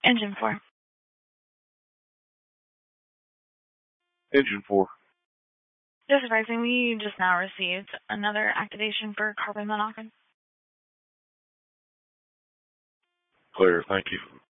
Engine 4. Engine 4. Just surprising, we just now received another activation for carbon monoxide. Clear, thank you.